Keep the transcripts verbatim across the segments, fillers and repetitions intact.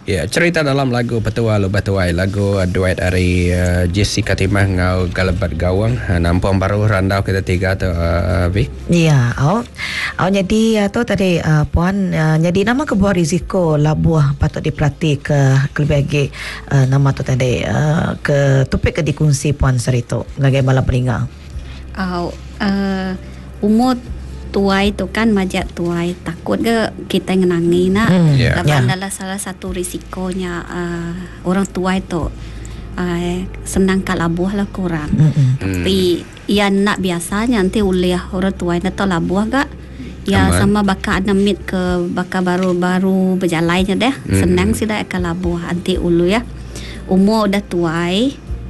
Ya, cerita dalam lagu Petua Lu Batuai, lagu duet dari uh, Jessica Timah ngau Galabat Gawang, uh, nampung baru randau kita tiga tu uh, Vi. Ya, au. Au jadi tu tadi uh, puan uh, jadi nama kebuah risiko labuah patut diperhati ke kelebih uh, nama tu tadi uh, ke topik ke dikongsi puan serito lagi bala pelinga. Au uh, umur tuai tu kan majak tuai takut ke kita ngenangi nak Hmm, yeah. laban yeah. adalah salah satu risikonya uh, orang tuai tu uh, senang kalabuh lah kurang. Mm-mm. Tapi ya nak biasanya nanti uliah orang tuai nak tahu labuh gak ya Aman. sama baka anamit ke baka baru-baru berjalannya deh Mm-mm. senang sih dah kalabuh nanti ulu ya umur udah tuai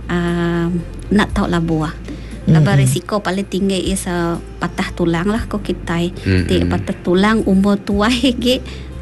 uh, nak tahu labuh. Laba risiko paling tinggi is uh, patah tulang lah ko kita. Mm-mm. Ti patah tulang umur tua ge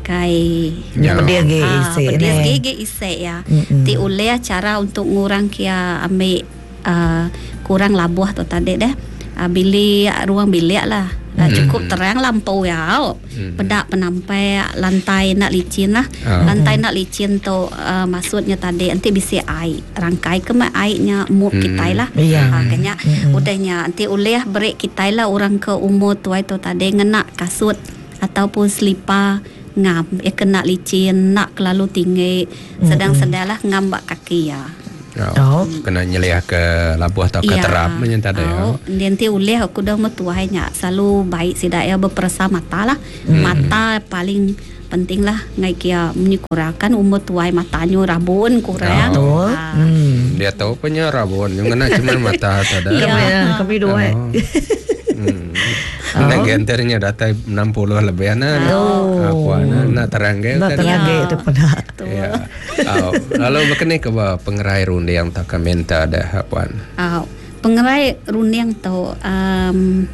kai Ya. Pedir ge ah, isi pedes ni. ge ge ise ya. Mm-mm. Ti uleh cara untuk ngurang kia ambil uh, kurang labuh tu tadi deh. Uh, bilik ruang bilik lah. Uh, cukup terang lampau ya. Mm-mm. Pedak penampai lantai nak licin lah. Ah. Lantai nak licin tu uh, maksudnya tadi nanti bisa air rangkai ke mak airnya mood Mm. kita lah. Iya. Ha, kanya Mm-mm. udahnya nanti uleh break kita lah orang ke umur tua itu tadi ngena kasut ataupun selipar ngam ya kena licin nak kelalu tinggi sedang sedalah ngambak kaki ya. Oh. Oh. Kena nyeliah ke labuh atau ke terap menyata dia. Oh, nanti uleh aku dah metuainya selalu baik sidak ya berperasa mata lah. Mata paling penting lah ngai kia menyukurkan umur tuai matanya rabun kurang. Betul. Ah. Hmm. Dia tahu punya rabun, yang kena cuma mata tu dah. Iya. Kami kami dua. eh. Oh. Hmm. Nah, genternya data enam puluh lebih ana. Oh. Apa ana nak terang ke? Nak kan? terang ge Ya. itu pernah. Ya. Oh. Lalu berkenai ke bah pengerai rundi yang tak minta dah puan. Uh, pengerai runding tu um,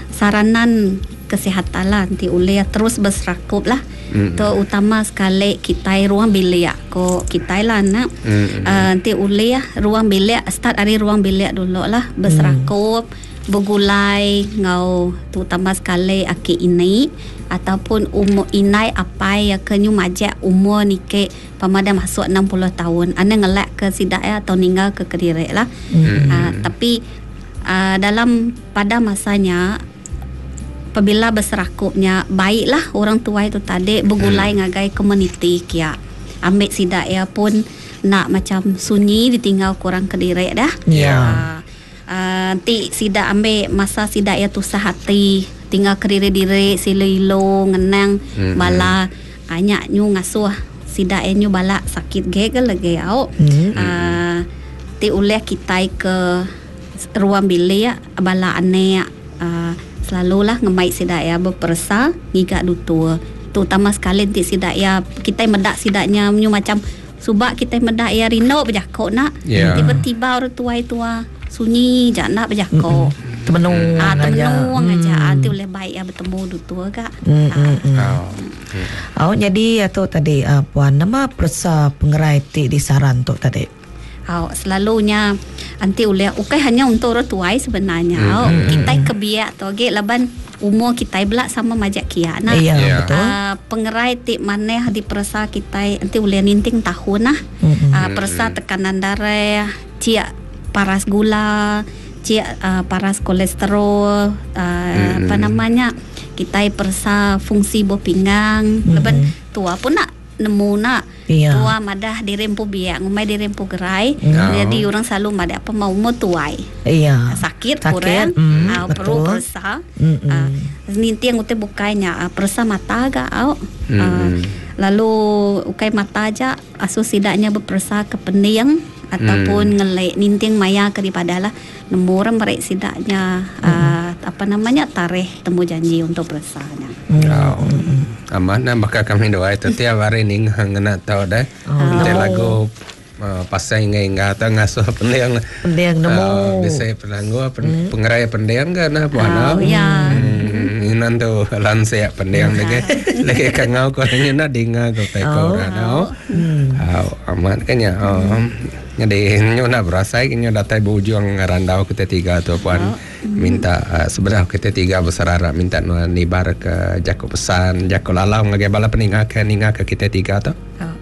saranan kesihatan lah nanti uleh terus berserakup lah. Mm. Tu utama sekali kita ruang bilik ko kita lah nak. Mm. Uh, nanti uleh ruang bilik start dari ruang bilik dulu lah berserakup. Bergulai ngau terutama sekali aki ini ataupun umur inai apa ya kenyu majak umur nike pamada masuk enam puluh tahun anda ngelak ke sidak ya atau ninggal ke Kediri lah. Mm. Uh, tapi uh, dalam pada masanya apabila berserakupnya baiklah orang tua itu tadi bergulai Hmm. ngagai komuniti kia ambil sidak ya pun nak macam sunyi ditinggal kurang Kediri dah. Ya. Uh, uh, nanti sidak ambil masa sidak ya tusah hati tinggal Kediri-diri silo-ilo ngenang Hmm. bala banyak nyu ngasuh sidak nyu bala sakit ge ke lagi au. Hmm. Uh, ti uleh kita ke ruang bilik ya bala ane uh, selalulah ngemai sidak ya berpersa ngigak dutua terutama sekali nanti sidak ya kita medak sidaknya nyu macam subak kita medak ya rino berjakok nak Ya. tiba-tiba orang tua tua sunyi jak nak berjakok Temenung ah aja. temenung aja Hmm. nanti boleh baik ya bertemu dutua kak. Hmm, Ah. hmm, hmm. Oh. Hmm. Oh, jadi atau tadi uh, puan nama persa pengerai ti di saran tu tadi. Oh, selalunya nanti uleh ukai hanya untuk orang tuai sebenarnya. Hmm. Oh, kita kebiak tu ge laban umur kita belak sama majak kia nah. Iya, Ya. betul. Uh, pengerai ti maneh di persa kita nanti uleh ninting tahun nah. Hmm. Uh, persa tekanan darah, cia paras gula, cia uh, paras kolesterol, uh, Hmm. apa namanya? Kita persa fungsi buah pinggang, Hmm. leban tua pun nak nemu nak Iya. tua madah dirempu biak ngumai dirempu gerai Oh. jadi orang selalu madah apa mau mau tuai Iya. sakit, Sakit, kurang mm, ah, perlu betul. persa Mm-mm. ah, ninti yang utai bukainya ah, persa mata agak au Mm. ah, lalu ukai mata aja asu sidaknya berpersa ke pending ataupun ngelek ninting maya daripada lah nemu orang merek sidaknya ah, apa namanya tarikh temu janji untuk persanya. Oh. Aman nah bakal kami doa itu tiap hari ning ngena tahu dah. Nanti lagu uh, pasai ngai ngata ngasuh pendiang. Pendiang nemu. Uh, bisa penanggu pen, pengerai pendiang kan apa Oh, ya. Inan tu lansia pendiang lagi lagi kangau ko ngena dinga ko pe ko no. Oh, aman kan ya. Oh. Jadi nyo nak berasai nyo datai bujung ngarandau kita tiga tu puan minta uh, sebenarnya kita tiga bersarara minta no nibar ke jako pesan jako lalau ngage bala peningah ke ninga ke kita tiga tu. Oh,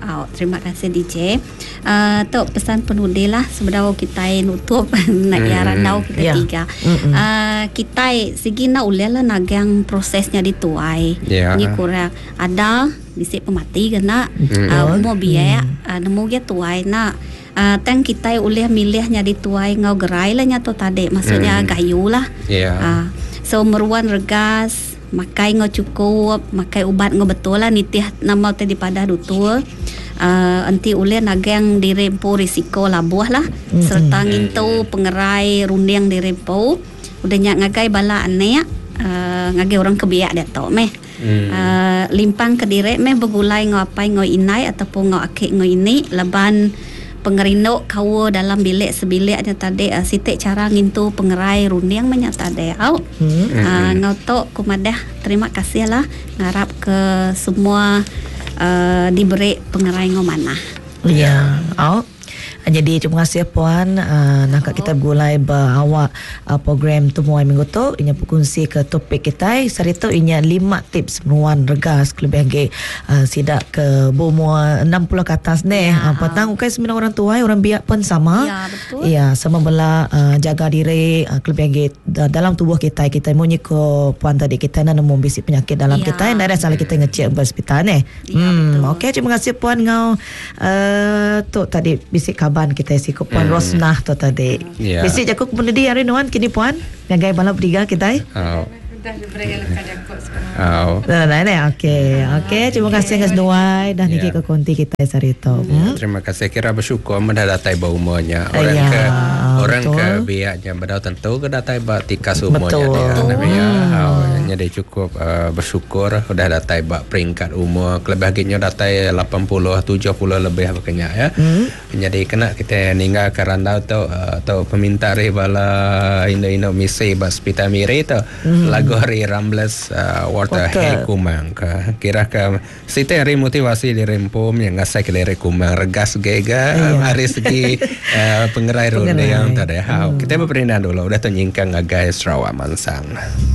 Oh, terima kasih D J. Uh, Tok pesan penudi lah sebenarnya kita nutup nak Hmm. yaran nau kita Ya. tiga. Mm-mm. Uh, kita segi na ulah lah nagang prosesnya dituai. Ya. Ni kurang ada bisi pemati kena Hmm. uh, mau biaya uh, nemu dia tuai na uh, tang kita ulah milihnya dituai ngau gerai lah nyato tadi maksudnya Hmm. gayu lah. Ya. Uh, so meruan regas makai ngau cukup makai ubat ngau betul lah nitih nama tadi pada dutul. Uh, anti uleh nagang dirempo risiko labuah lah mm-hmm. serta ngintu pengerai runding dirempo udah nyak ngagai bala ane uh, ngagai orang kebiak dato meh mm. uh, limpang ke direk meh begulai ngapai ngoi inai ataupun ngau akik ngoi ini leban pengerino kawo dalam bilik sebilik nya tadi uh, sitik cara ngintu pengerai runding menyata tadi au mm. uh, ngau tok kumadah terima kasih lah ngarap ke semua Uh, diberi pengerai ngomana. Ya, oh. Jadi terima kasih puan uh, nak kita gulai bawa uh, program Temuan Minggu tu inya berkongsi ke topik kita sarita inya lima tips meruan regas kelebih lagi uh, sidak ke berumur enam puluh ke atas ni ya. uh, petang ukai sembilan orang tua orang biak pun sama ya betul ya sama bela uh, jaga diri uh, kelebih lagi uh, dalam tubuh kita kita munyi ke puan tadi kita nak nemu bisi penyakit dalam ya. kita dan ada salah kita ngecek ke hospital ni ya, hmm okey terima kasih puan ngau uh, tu tadi bisi kabar kita isi ke puan hmm. Rosnah tu tadi. Ya. Bisi jakuk penedi hari nuan kini puan ngagai balap tiga kita. Oh. Dah diberi lekat jakut sekarang. Oh. Dah dah ni okey. Okey terima kasih ngas duai dah niki Ya. ke konti kita sarito. Ya, Hmm. terima kasih. Kira bersyukur mendatai bau umurnya. Orang Ya, ke orang betul. ke biaknya bedau tentu ke datai bak tikas umurnya Betul. dia. Betul. Nabi ya. Oh, jadi cukup uh, bersyukur sudah datai bak peringkat umur kelebihannya datai lapan puluh tujuh puluh lebih bakanya ya. Hmm. Jadi kena kita ninggal ke randau tu uh, tu peminta ri bala indo-indo misi bas pita miri tu Hmm. lagu hari Rambles uh, water, Water. Hei kumang ka kira ka sita hari motivasi di rempom yang ngasai ke dari kumang regas gega Iya. hari segi uh, pengerai ronde Pengerai. yang tadi. Ha, kita berperindah dulu udah tu nyingkang ngagai Sarawak Mansang.